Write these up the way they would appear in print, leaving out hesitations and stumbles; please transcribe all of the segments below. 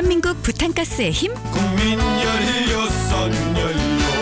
대한민국 부탄가스의 힘 국민 연료.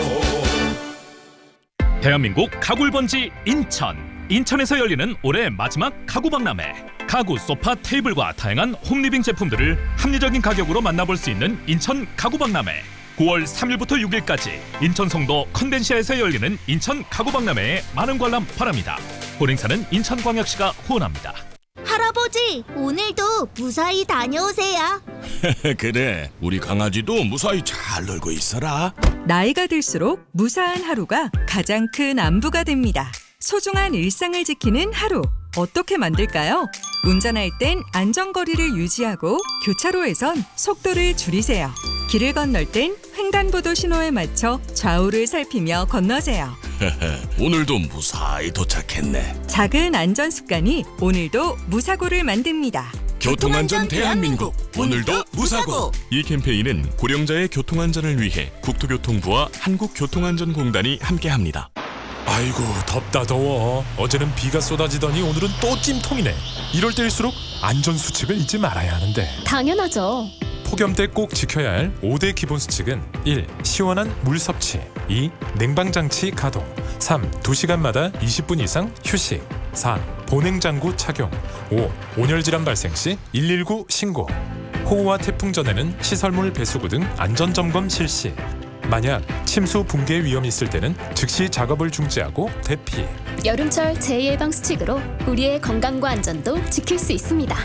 대한민국 가굴번지 인천에서 열리는 올해 마지막 가구박람회. 가구, 소파, 테이블과 다양한 홈리빙 제품들을 합리적인 가격으로 만나볼 수 있는 인천 가구박람회. 9월 3일부터 6일까지 인천 송도 컨벤시아에서 열리는 인천 가구박람회에 많은 관람 바랍니다. 본행사는 인천광역시가 후원합니다. 할아버지, 오늘도 무사히 다녀오세요. 그래, 우리 강아지도 무사히 잘 놀고 있어라. 나이가 들수록 무사한 하루가 가장 큰 안부가 됩니다. 소중한 일상을 지키는 하루 어떻게 만들까요? 운전할 땐 안전거리를 유지하고 교차로에선 속도를 줄이세요. 길을 건널 땐 횡단보도 신호에 맞춰 좌우를 살피며 건너세요. 오늘도 무사히 도착했네. 작은 안전 습관이 오늘도 무사고를 만듭니다. 교통안전 대한민국, 오늘도 무사고. 이 캠페인은 고령자의 교통안전을 위해 국토교통부와 한국교통안전공단이 함께합니다. 아이고, 덥다 더워. 어제는 비가 쏟아지더니 오늘은 또 찜통이네. 이럴 때일수록 안전수칙을 잊지 말아야 하는데. 당연하죠. 폭염 때 꼭 지켜야 할 5대 기본 수칙은 1. 시원한 물 섭취 2. 냉방장치 가동 3. 2시간마다 20분 이상 휴식 4. 보냉장구 착용 5. 온열질환 발생 시 119 신고. 호우와 태풍 전에는 시설물 배수구 등 안전점검 실시. 만약 침수 붕괴 위험이 있을 때는 즉시 작업을 중지하고 대피. 여름철 재예방 수칙으로 우리의 건강과 안전도 지킬 수 있습니다.